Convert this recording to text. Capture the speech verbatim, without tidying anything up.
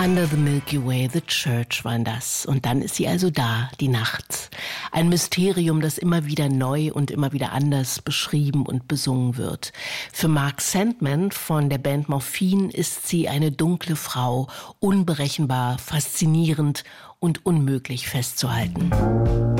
Under the Milky Way, The Church waren das. Und dann ist sie also da, die Nacht. Ein Mysterium, das immer wieder neu und immer wieder anders beschrieben und besungen wird. Für Mark Sandman von der Band Morphine ist sie eine dunkle Frau, unberechenbar, faszinierend und unmöglich festzuhalten.